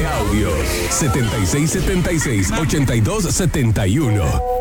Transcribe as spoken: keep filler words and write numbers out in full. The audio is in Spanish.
de audios. setenta y seis setenta y seis, ochenta y dos setenta y uno.